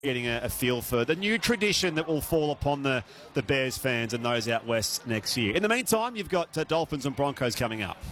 getting a feel for the new tradition that will fall upon the Bears fans and those out west next year. In the meantime, you've got Dolphins and Broncos coming up.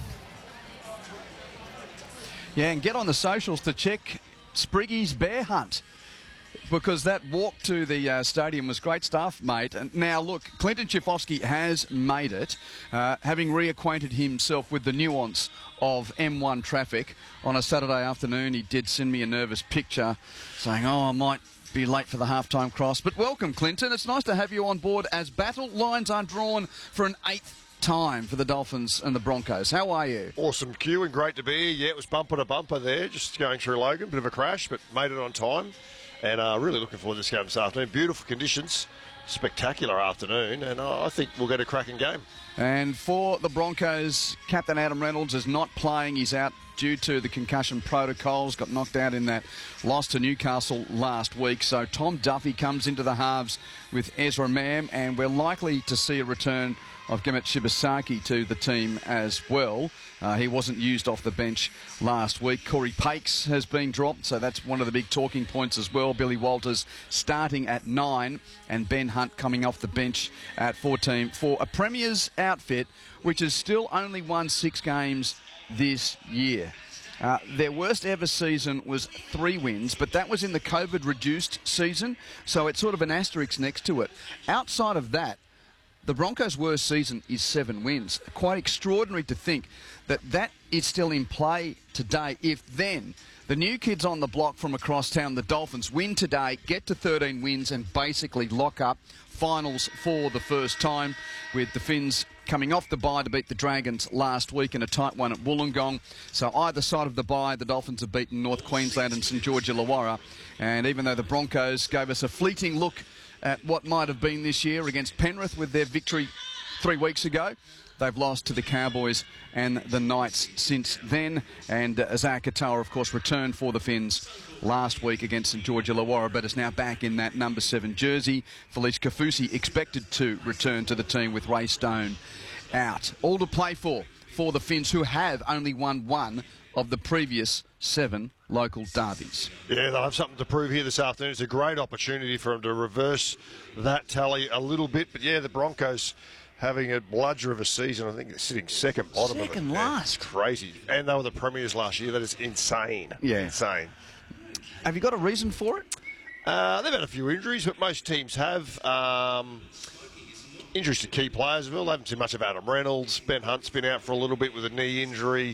Yeah, and get on the socials to check Spriggy's bear hunt, because that walk to the stadium was great stuff, mate. And now, look, Clinton Schifofsky has made it, having reacquainted himself with the nuance of M1 traffic. On a Saturday afternoon, he did send me a nervous picture saying, I might be late for the halftime cross. But welcome, Clinton. It's nice to have you on board as battle lines are drawn for an 8th time for the Dolphins and the Broncos. How are you? Awesome, Q, and great to be here. Yeah, it was bumper to bumper there, just going through Logan. Bit of a crash, but made it on time. And really looking forward to this game this afternoon. Beautiful conditions, spectacular afternoon, and I think we'll get a cracking game. And for the Broncos, Captain Adam Reynolds is not playing. He's out due to the concussion protocols. Got knocked out in that loss to Newcastle last week. So Tom Duffy comes into the halves with Ezra Mam, and we're likely to see a return of Gemet Shibasaki to the team as well. He wasn't used off the bench last week. Corey Pakes has been dropped, so that's one of the big talking points as well. Billy Walters starting at 9 and Ben Hunt coming off the bench at 14 for a Premier's outfit, which has still only won 6 games this year. Their worst ever season was 3 wins, but that was in the COVID-reduced season, so it's sort of an asterisk next to it. Outside of that, the Broncos' worst season is 7 wins. Quite extraordinary to think that that is still in play today. If then the new kids on the block from across town, the Dolphins, win today, get to 13 wins and basically lock up finals for the first time, with the Finns coming off the bye to beat the Dragons last week in a tight one at Wollongong. So either side of the bye, the Dolphins have beaten North Queensland and St George Illawarra. And even though the Broncos gave us a fleeting look at what might have been this year against Penrith with their victory 3 weeks ago, they've lost to the Cowboys and the Knights since then. And Isaiah Katoa, of course, returned for the Finns last week against St George Illawarra, but is now back in that number 7 jersey. Felice Kafusi expected to return to the team with Ray Stone out. All to play for the Finns, who have only won 1 of the previous 7 local derbies. Yeah, they'll have something to prove here this afternoon. It's a great opportunity for them to reverse that tally a little bit. But yeah, the Broncos having a bludger of a season. I think they're sitting second bottom of it. Second last. It's crazy. And they were the Premiers last year. That is insane. Yeah. Insane. Have you got a reason for it? They've had a few injuries, but most teams have. Injuries to key players as well. They haven't seen much of Adam Reynolds. Ben Hunt's been out for a little bit with a knee injury.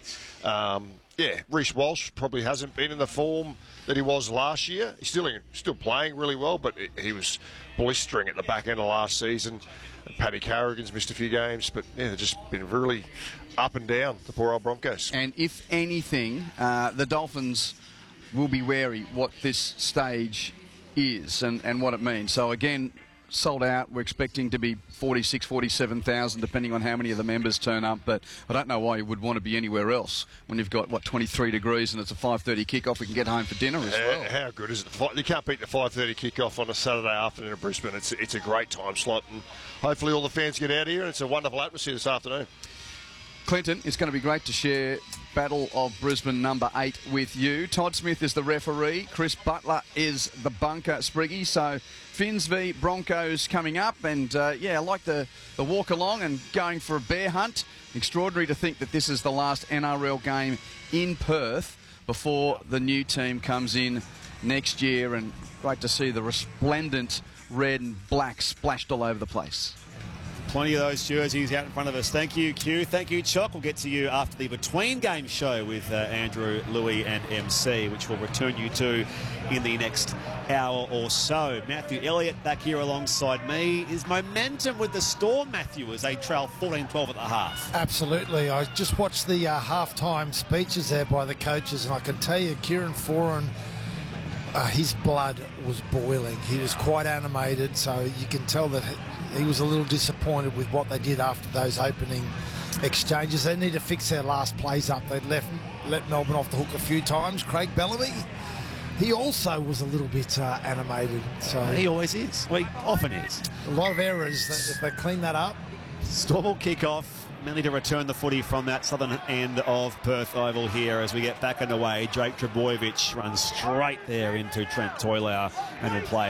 Reece Walsh probably hasn't been in the form that he was last year. He's still playing really well, but he was blistering at the back end of last season. Paddy Carrigan's missed a few games, but yeah, they've just been really up and down, the poor old Broncos. And if anything, the Dolphins will be wary what this stage is and what it means. So again, sold out. We're expecting to be 46, 47,000, depending on how many of the members turn up. But I don't know why you would want to be anywhere else when you've got, 23 degrees and it's a 5:30 kickoff. We can get home for dinner as well. How good is it? You can't beat the 5:30 kickoff on a Saturday afternoon in Brisbane. It's a great time slot, and hopefully all the fans get out here, and it's a wonderful atmosphere this afternoon. Clinton, it's going to be great to share Battle of Brisbane number 8 with you. Todd Smith is the referee. Chris Butler is the bunker, Spriggy. So Finns v Broncos coming up. And, I like the walk along and going for a bear hunt. Extraordinary to think that this is the last NRL game in Perth before the new team comes in next year. And great to see the resplendent red and black splashed all over the place. Plenty of those jerseys out in front of us. Thank you, Q. Thank you, Chock. We'll get to you after the Between Game show with Andrew, Louis and MC, which we'll return you to in the next hour or so. Matthew Elliott back here alongside me. Is momentum with the Storm, Matthew, as they trail 14-12 at the half? Absolutely. I just watched the halftime speeches there by the coaches, and I can tell you, Kieran Foran, his blood was boiling. He was quite animated, so you can tell that he was a little disappointed with what they did after those opening exchanges. They need to fix their last plays up. They'd let Melbourne off the hook a few times. Craig Bellamy, he also was a little bit animated. So he always is. Well, he often is. A lot of errors. If they clean that up. Storm will kick off. Manly to return the footy from that southern end of Perth Oval here as we get back underway. Jake Trbojevic runs straight there into Trent Toilau and will play